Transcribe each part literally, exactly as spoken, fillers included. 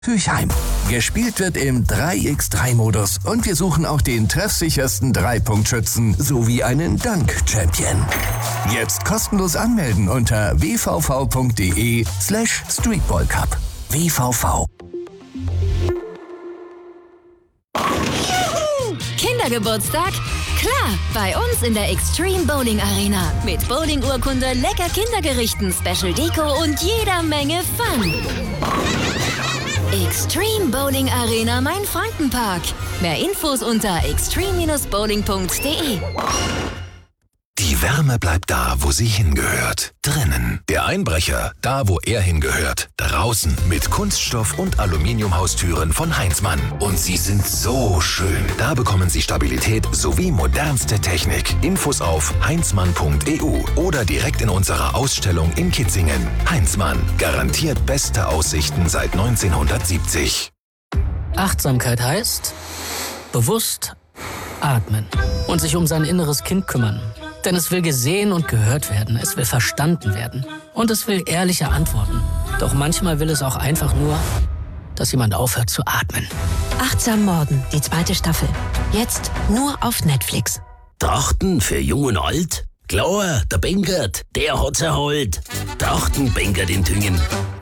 Hüchheim. Gespielt wird im drei gegen drei Modus und wir suchen auch den treffsichersten Dreipunktschützen sowie einen Dunk-Champion. Jetzt kostenlos anmelden unter w v v punkt d e slash streetballcup. W V V. Kindergeburtstag? Klar, bei uns in der Extreme Bowling Arena. Mit Bowling-Urkunde, lecker Kindergerichten, Special Deko und jeder Menge Fun. Extreme Bowling Arena Main-Franken-Park. Mehr Infos unter extreme Bindestrich bowling punkt d e. Die Wärme bleibt da, wo sie hingehört. Drinnen. Der Einbrecher, da wo er hingehört. Draußen mit Kunststoff- und Aluminiumhaustüren von Heinzmann. Und sie sind so schön. Da bekommen Sie Stabilität sowie modernste Technik. Infos auf heinzmann punkt e u oder direkt in unserer Ausstellung in Kitzingen. Heinzmann. Garantiert beste Aussichten seit neunzehnhundertsiebzig. Achtsamkeit heißt bewusst atmen und sich um sein inneres Kind kümmern. Denn es will gesehen und gehört werden, es will verstanden werden und es will ehrliche Antworten. Doch manchmal will es auch einfach nur, dass jemand aufhört zu atmen. Achtsam Morden, die zweite Staffel. Jetzt nur auf Netflix. Trachten für Jung und Alt? Klar, der Benkert, der hat's erholt. Trachten Benkert in Tüngen.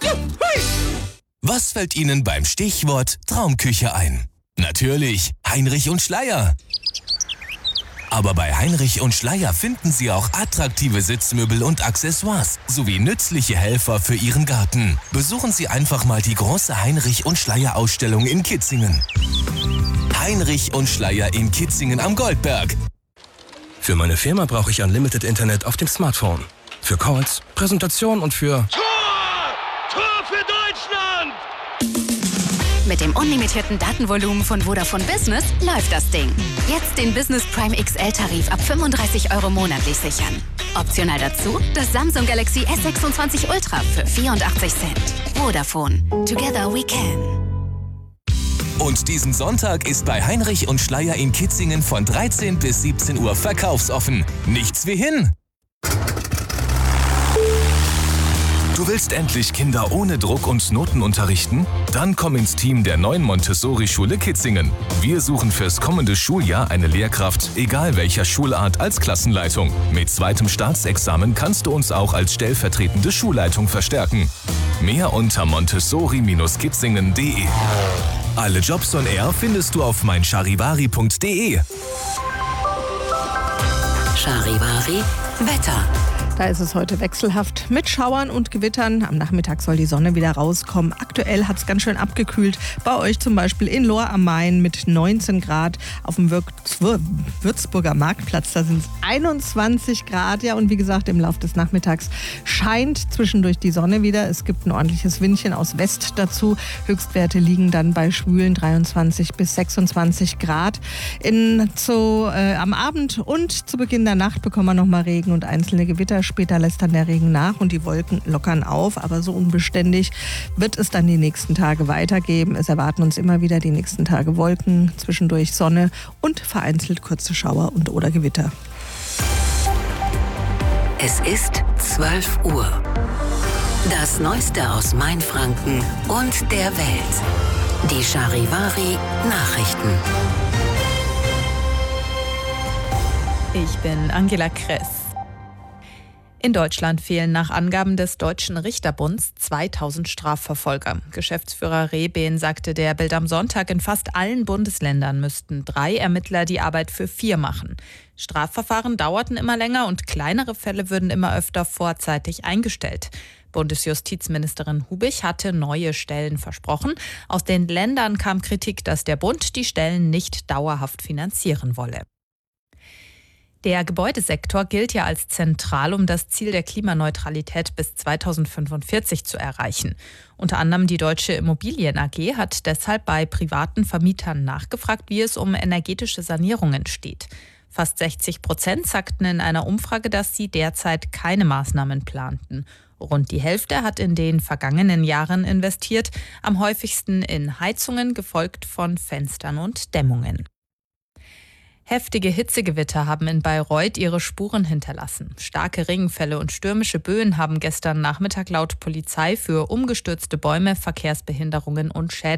Was fällt Ihnen beim Stichwort Traumküche ein? Natürlich Heinrich und Schleyer. Aber bei Heinrich und Schleyer finden Sie auch attraktive Sitzmöbel und Accessoires sowie nützliche Helfer für Ihren Garten. Besuchen Sie einfach mal die große Heinrich und Schleyer Ausstellung in Kitzingen. Heinrich und Schleyer in Kitzingen am Goldberg. Für meine Firma brauche ich Unlimited Internet auf dem Smartphone. Für Calls, Präsentation und für... Tor! Tor für Deutschland! Mit dem unlimitierten Datenvolumen von Vodafone Business läuft das Ding. Jetzt den Business Prime X L-Tarif ab fünfunddreißig Euro monatlich sichern. Optional dazu das Samsung Galaxy S sechsundzwanzig Ultra für vierundachtzig Cent. Vodafone. Together we can. Und diesen Sonntag ist bei Heinrich und Schleyer in Kitzingen von dreizehn bis siebzehn Uhr verkaufsoffen. Nichts wie hin! Du willst endlich Kinder ohne Druck und Noten unterrichten? Dann komm ins Team der neuen Montessori-Schule Kitzingen. Wir suchen fürs kommende Schuljahr eine Lehrkraft, egal welcher Schulart, als Klassenleitung. Mit zweitem Staatsexamen kannst du uns auch als stellvertretende Schulleitung verstärken. Mehr unter montessori Bindestrich kitzingen punkt d e. Alle Jobs on Air findest du auf mein charivari punkt d e. Charivari Wetter. Da ist es heute wechselhaft mit Schauern und Gewittern. Am Nachmittag soll die Sonne wieder rauskommen. Aktuell hat es ganz schön abgekühlt. Bei euch zum Beispiel in Lohr am Main mit neunzehn Grad. Auf dem Würzburger Marktplatz, da sind es einundzwanzig Grad. Ja, und wie gesagt, im Laufe des Nachmittags scheint zwischendurch die Sonne wieder. Es gibt ein ordentliches Windchen aus West dazu. Höchstwerte liegen dann bei schwülen dreiundzwanzig bis sechsundzwanzig Grad. In, so, äh, am Abend und zu Beginn der Nacht bekommen wir nochmal Regen und einzelne Gewitter. Später lässt dann der Regen nach und die Wolken lockern auf, aber so unbeständig wird es dann die nächsten Tage weitergeben. Es erwarten uns immer wieder die nächsten Tage Wolken, zwischendurch Sonne und vereinzelt kurze Schauer und oder Gewitter. Es ist zwölf Uhr. Das Neueste aus Mainfranken und der Welt. Die Charivari Nachrichten. Ich bin Angela Kress. In Deutschland fehlen nach Angaben des Deutschen Richterbunds zweitausend Strafverfolger. Geschäftsführer Rehben sagte der Bild am Sonntag, in fast allen Bundesländern müssten drei Ermittler die Arbeit für vier machen. Strafverfahren dauerten immer länger und kleinere Fälle würden immer öfter vorzeitig eingestellt. Bundesjustizministerin Hubich hatte neue Stellen versprochen. Aus den Ländern kam Kritik, dass der Bund die Stellen nicht dauerhaft finanzieren wolle. Der Gebäudesektor gilt ja als zentral, um das Ziel der Klimaneutralität bis zweitausendfünfundvierzig zu erreichen. Unter anderem die Deutsche Immobilien A G hat deshalb bei privaten Vermietern nachgefragt, wie es um energetische Sanierungen steht. Fast sechzig Prozent sagten in einer Umfrage, dass sie derzeit keine Maßnahmen planten. Rund die Hälfte hat in den vergangenen Jahren investiert, am häufigsten in Heizungen, gefolgt von Fenstern und Dämmungen. Heftige Hitzegewitter haben in Bayreuth ihre Spuren hinterlassen. Starke Regenfälle und stürmische Böen haben gestern Nachmittag laut Polizei für umgestürzte Bäume, Verkehrsbehinderungen und Schäden